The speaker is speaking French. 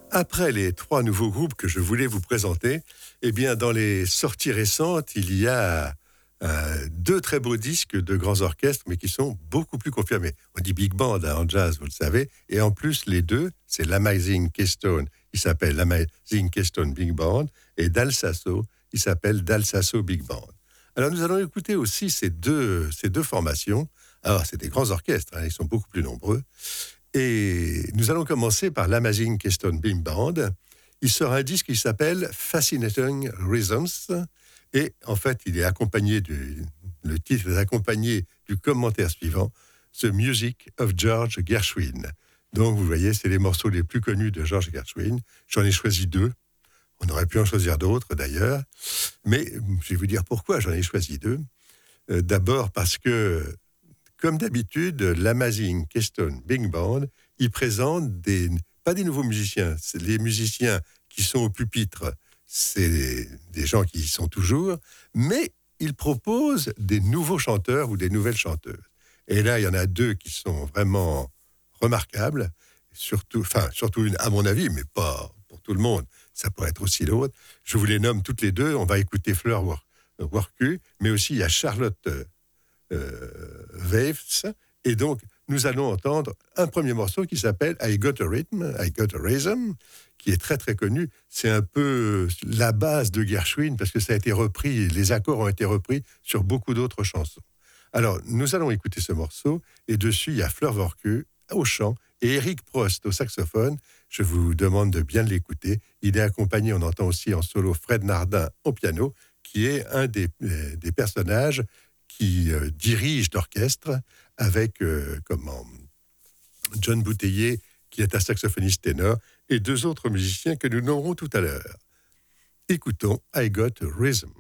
Après les trois nouveaux groupes que je voulais vous présenter, eh bien, dans les sorties récentes, il y a deux très beaux disques de grands orchestres, mais qui sont beaucoup plus confirmés. On dit big band en jazz, vous le savez, et en plus, les deux, c'est l'Amazing Keystone, il s'appelle l'Amazing Keystone Big Band, et Dal Sasso, il s'appelle Dal Sasso Big Band. Alors, nous allons écouter aussi ces deux formations. Alors, c'est des grands orchestres, ils sont beaucoup plus nombreux. Et nous allons commencer par l'Amazing Keystone Big Band. Il sort un disque qui s'appelle Fascinating Rhythms. Et en fait, il est accompagné le titre est accompagné du commentaire suivant, The Music of George Gershwin. Donc, vous voyez, c'est les morceaux les plus connus de George Gershwin. J'en ai choisi deux. On aurait pu en choisir d'autres, d'ailleurs. Mais je vais vous dire pourquoi j'en ai choisi deux. D'abord parce que, comme d'habitude, l'Amazing Keystone Big Band, il présente pas des nouveaux musiciens, c'est les musiciens qui sont au pupitre, c'est des gens qui y sont toujours, mais il propose des nouveaux chanteurs ou des nouvelles chanteuses. Et là, il y en a deux qui sont vraiment remarquables, surtout une, à mon avis, mais pas pour tout le monde, ça pourrait être aussi l'autre. Je vous les nomme toutes les deux, on va écouter Fleur Worku, mais aussi il y a Charlotte Waves, et donc nous allons entendre un premier morceau qui s'appelle I Got a Rhythm, qui est très très connu. C'est un peu la base de Gershwin parce que ça a été repris, les accords ont été repris sur beaucoup d'autres chansons. Alors nous allons écouter ce morceau, et dessus il y a Fleur Worku au chant et Eric Prost au saxophone. Je vous demande de bien l'écouter. Il est accompagné, on entend aussi en solo Fred Nardin au piano, qui est un des personnages qui dirige l'orchestre avec John Bouteiller, qui est un saxophoniste ténor, et deux autres musiciens que nous nommerons tout à l'heure. Écoutons I Got a Rhythm.